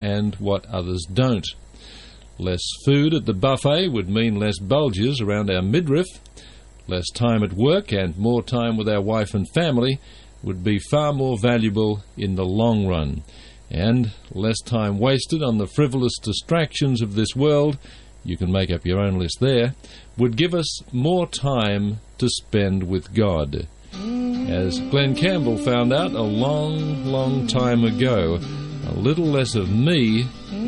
and what others don't. Less food at the buffet would mean less bulges around our midriff. Less time at work and more time with our wife and family would be far more valuable in the long run. And less time wasted on the frivolous distractions of this world, you can make up your own list there, would give us more time to spend with God. As Glenn Campbell found out a long, long time ago, a little less of me